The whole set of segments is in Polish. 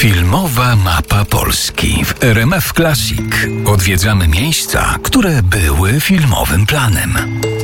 Filmowa mapa Polski w RMF Classic. Odwiedzamy miejsca, które były filmowym planem.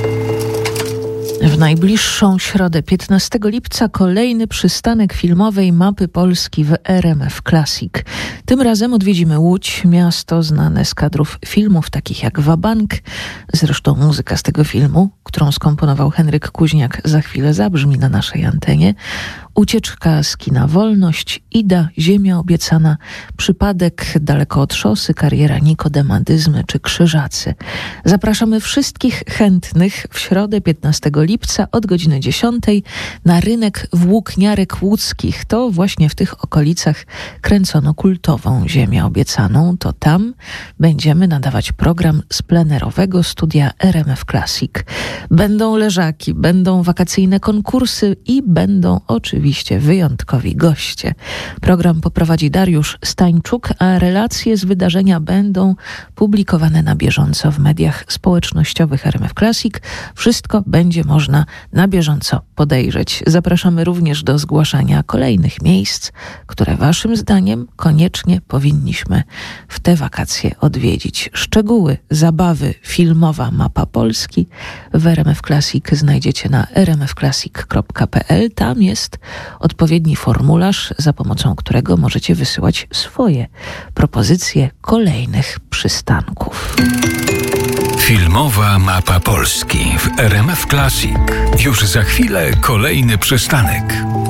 W najbliższą środę, 15 lipca, kolejny przystanek filmowej mapy Polski w RMF Classic. Tym razem odwiedzimy Łódź, miasto znane z kadrów filmów takich jak Wabank. Zresztą muzyka z tego filmu, którą skomponował Henryk Kuźniak, za chwilę zabrzmi na naszej antenie. Ucieczka z kina Wolność, Ida, Ziemia obiecana, Przypadek, Daleko od szosy, Kariera Nikodemadyzmy czy Krzyżacy. Zapraszamy wszystkich chętnych w środę 15 lipca od godziny 10 na rynek Włókniarek Łódzkich. To właśnie w tych okolicach kręcono kultową Ziemię obiecaną. To tam będziemy nadawać program z plenerowego studia RMF Classic. Będą leżaki, będą wakacyjne konkursy i będą oczywiście wyjątkowi goście. Program poprowadzi Dariusz Stańczuk, a relacje z wydarzenia będą publikowane na bieżąco w mediach społecznościowych RMF Classic. Wszystko będzie można na bieżąco podejrzeć. Zapraszamy również do zgłaszania kolejnych miejsc, które waszym zdaniem koniecznie powinniśmy w te wakacje odwiedzić. Szczegóły zabawy filmowa mapa Polski w RMF Classic znajdziecie na rmfclassic.pl. Tam jest odpowiedni formularz, za pomocą którego możecie wysyłać swoje propozycje kolejnych przystanków. Filmowa mapa Polski w RMF Classic. Już za chwilę kolejny przystanek.